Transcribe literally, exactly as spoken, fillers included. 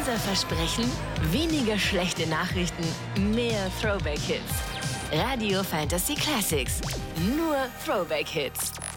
Unser Versprechen: weniger schlechte Nachrichten, mehr Throwback-Hits. Radio Fantasy Classics. Nur Throwback-Hits.